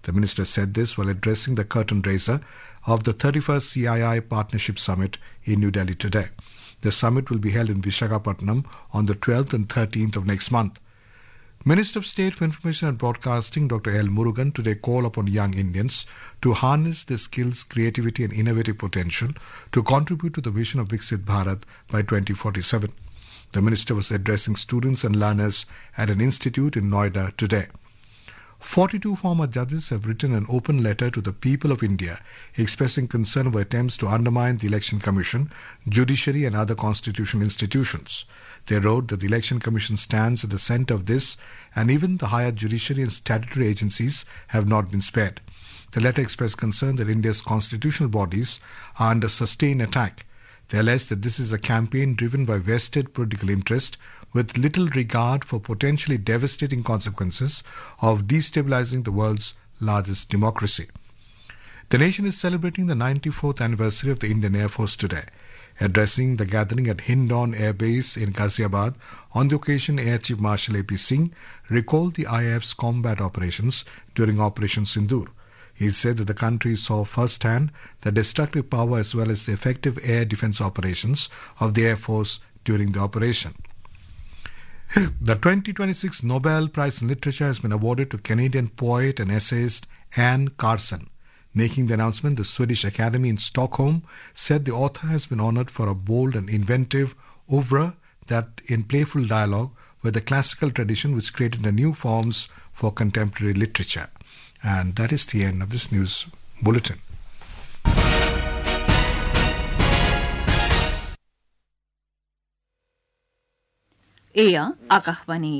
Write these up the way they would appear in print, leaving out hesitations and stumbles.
The minister said this while addressing the curtain raiser of the 31st CII Partnership Summit in New Delhi today. The summit will be held in Visakhapatnam on the 12th and 13th of next month. Minister of State for Information and Broadcasting Dr. L. Murugan today called upon young Indians to harness their skills, creativity and innovative potential to contribute to the vision of Viksit Bharat by 2047. The minister was addressing students and learners at an institute in Noida today. 42 former judges have written an open letter to the people of India expressing concern over attempts to undermine the Election Commission, judiciary and other constitutional institutions. They wrote that the Election Commission stands at the centre of this and even the higher judiciary and statutory agencies have not been spared. The letter expressed concern that India's constitutional bodies are under sustained attack. They allege that this is a campaign driven by vested political interest with little regard for potentially devastating consequences of destabilizing the world's largest democracy. The nation is celebrating the 94th anniversary of the Indian Air Force today. Addressing the gathering at Hindon Air Base in Ghaziabad, on the occasion Air Chief Marshal A.P. Singh recalled the IAF's combat operations during Operation Sindoor. He said that the country saw firsthand the destructive power as well as the effective air defense operations of the Air Force during the operation. The 2026 Nobel Prize in Literature has been awarded to Canadian poet and essayist Anne Carson. Making the announcement, the Swedish Academy in Stockholm said the author has been honoured for a bold and inventive oeuvre that in playful dialogue with the classical tradition which created new forms for contemporary literature. And that is the end of this news bulletin. এয়া আকাশবাণী।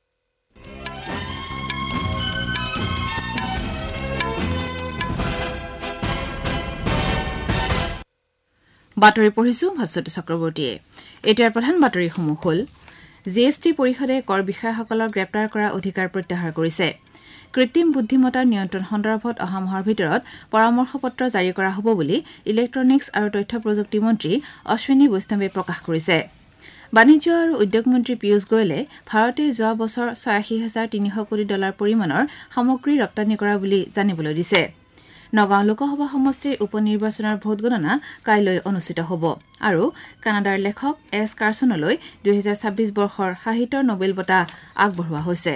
বাতৰি পঢ়িছো ভাস্বতী চক্ৰৱৰ্তীয়ে। এতিয়াৰ প্ৰধান বাতৰিসমূহ হ'ল GST পৰিষদে কৰ বিষয়াসকলক গ্ৰেপ্তাৰ কৰা অধিকাৰ প্ৰত্যাহাৰ কৰিছে। কৃত্ৰিম বুদ্ধিমত্তাৰ নিয়ন্ত্ৰণ সন্দৰ্ভত অহা মাহৰ ভিতৰত পৰামৰ্শপত্ৰ জাৰি কৰা হ'ব বুলি ইলেক্ট্ৰনিক্স আৰু তথ্য প্ৰযুক্তি মন্ত্ৰী অশ্বিনী বৈষ্ণৱে প্ৰকাশ কৰিছে। বাণিজ্য আৰু উদ্যোগ মন্ত্ৰী পীয়ুষ গোৱেলে ভাৰতে যোৱা বছৰ ৮৬,৩০০ কোটি ডলাৰ পৰিমাণৰ সামগ্ৰী ৰপ্তানি কৰা বুলি জানিবলৈ দিছে। নগাঁও লোকসভা সমষ্টিৰ উপ নিৰ্বাচনৰ ভোটগণনা কাইলৈ অনুষ্ঠিত হ'ব আৰু কানাডাৰ লেখক এছ কাৰ্চনলৈ ২০২৬ বৰ্ষৰ সাহিত্যৰ নোবেল বঁটা আগবঢ়োৱা হৈছে।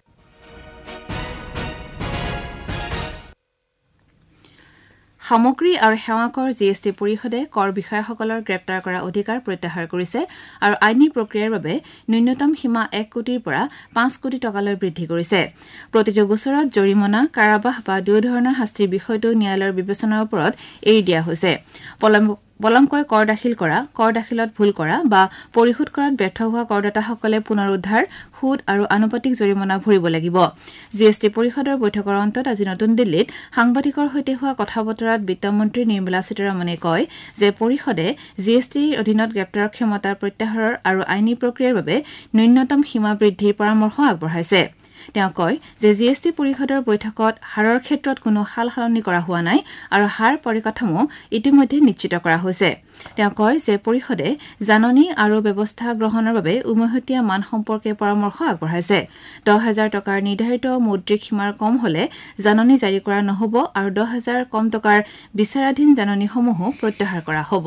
সামগ্ৰী আৰু সেৱাকৰ জিএছটি পৰিষদে কৰ বিষয়াসকলৰ গ্ৰেপ্তাৰ কৰা অধিকাৰ প্ৰত্যাহাৰ কৰিছে আৰু আইনী প্ৰক্ৰিয়াৰ বাবে ন্যূনতম সীমা ১ কোটিৰ পৰা ৫ কোটি টকালৈ বৃদ্ধি কৰিছে। প্ৰতিটো গোচৰত জৰিমনা, কাৰাবাস বা দুই ধৰণৰ শাস্তিৰ বিষয়টো ন্যায়ালয়ৰ বিবেচনাৰ ওপৰত এৰি দিয়া হৈছে। পলমকৈ কৰ দাখিল কৰা, কৰ দাখিলত ভুল কৰা বা পৰিশোধ কৰাত ব্যৰ্থ হোৱা কৰদাতাসকলে পুনৰুদ্ধাৰ, সুদ আৰু আনুপাতিক জৰিমনা ভৰিব লাগিব। জিএছটি পৰিষদৰ বৈঠকৰ অন্তত আজি নতুন দিল্লীত সাংবাদিকৰ সৈতে হোৱা কথা বতৰাত বিত্তমন্ত্ৰী নিৰ্মলা সীতাৰমণে কয় যে পৰিষদে জিএছটিৰ অধীনত গ্ৰেপ্তাৰৰ ক্ষমতা প্ৰত্যাহাৰৰ আৰু আইনী প্ৰক্ৰিয়াৰ বাবে ন্যূনতম সীমা বৃদ্ধিৰ পৰামৰ্শ আগবঢ়াইছে। তেওঁ কয় যে জিএছটি পৰিষদৰ বৈঠকত হাৰৰ ক্ষেত্ৰত কোনো সাল সলনি কৰা হোৱা নাই আৰু হাৰ পৰিকাঠামো ইতিমধ্যে নিশ্চিত কৰা হৈছে। তেওঁ কয় যে পৰিষদে জাননী আৰু ব্যৱস্থা গ্ৰহণৰ বাবে উমৈহতীয়া মান সম্পৰ্কে পৰামৰ্শ আগবঢ়াইছে। ১০,০০০ টকাৰ নিৰ্ধাৰিত মৌদ্ৰিক সীমাৰ কম হলে জাননী জাৰি কৰা নহ'ব আৰু ১০,০০০ কম টকাৰ বিচাৰাধীন জাননীসমূহো প্ৰত্যাহাৰ কৰা হ'ব।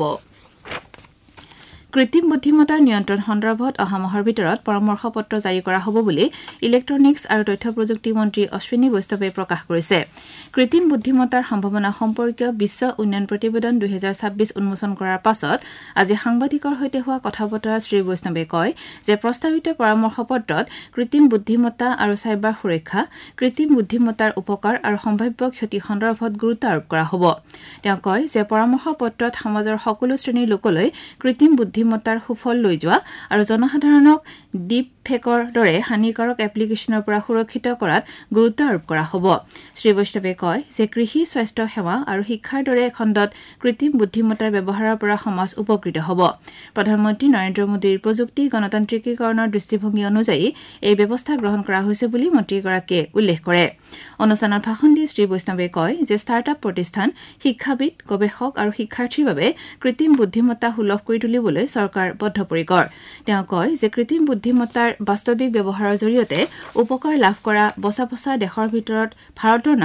কৃত্ৰিম বুদ্ধিমত্তাৰ নিয়ন্ত্ৰণ সন্দৰ্ভত অহা মাহৰ ভিতৰত পৰামৰ্শপত্ৰ জাৰি কৰা হ'ব বুলি ইলেক্ট্ৰনিক্স আৰু তথ্য প্ৰযুক্তি মন্ত্ৰী অশ্বিনী বৈষ্ণৱে প্ৰকাশ কৰিছে। কৃত্ৰিম বুদ্ধিমত্তাৰ সম্ভাৱনা সম্পৰ্কীয় বিশ্ব উন্নয়ন প্ৰতিবেদন ২০২৬ উন্মোচন কৰাৰ পাছত আজি সাংবাদিকৰ সৈতে হোৱা কথা বতৰাত শ্ৰী বৈষ্ণৱে কয় যে প্ৰস্তাৱিত পৰামৰ্শপত্ৰত কৃত্ৰিম বুদ্ধিমত্তা আৰু চাইবাৰ সুৰক্ষা, কৃত্ৰিম বুদ্ধিমত্তাৰ উপকাৰ আৰু সম্ভাৱ্য ক্ষতি সন্দৰ্ভত গুৰুত্ব আৰোপ কৰা হ'ব। তেওঁ কয় যে পৰামৰ্শপত্ৰত সমাজৰ সকলো শ্ৰেণীৰ লোকলৈ কৃত্ৰিম বুদ্ধিমত্তাৰ সুফল লৈ যোৱা আৰু জনসাধাৰণক ডিপ ফেকৰ দৰে হানিকাৰক এপ্লিকেশ্যনৰ পৰা সুৰক্ষিত কৰাত গুৰুত্ব আৰোপ কৰা হ'ব। শ্ৰী বৈষ্ণৱে কয় যে কৃষি, স্বাস্থ্য সেৱা আৰু শিক্ষাৰ দৰে খণ্ডত কৃত্ৰিম বুদ্ধিমত্তাৰ ব্যৱহাৰৰ পৰা সমাজ উপকৃত হ'ব। প্ৰধানমন্ত্ৰী নৰেন্দ্ৰ মোদীৰ প্ৰযুক্তি গণতান্ত্ৰিকীকৰণৰ দৃষ্টিভংগী অনুযায়ী এই ব্যৱস্থা গ্ৰহণ কৰা হৈছে বুলি মন্ত্ৰীগৰাকীয়ে উল্লেখ কৰে। অনুষ্ঠানত ভাষণ দি শ্ৰী বৈষ্ণৱে কয় যে ষ্টাৰ্টআপ প্ৰতিষ্ঠান, শিক্ষাবিদ, গৱেষক আৰু শিক্ষাৰ্থীৰ বাবে কৃত্ৰিম বুদ্ধিমত্তা সুলভ কৰি তুলিবলৈ চৰকাৰ বদ্ধপৰিকৰ। তেওঁ কয় যে কৃত্ৰিম বুদ্ধিমত্তাৰ বাস্তৱিক ব্যৱহাৰৰ জৰিয়তে উপকাৰ লাভ কৰা বছা বছা দেশৰ ভিতৰত ভাৰতৰ